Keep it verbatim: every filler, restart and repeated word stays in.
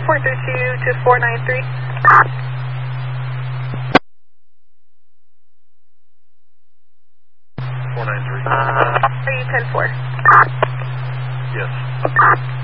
four three two to four nine three. four nine three. Are you ten four? Yes.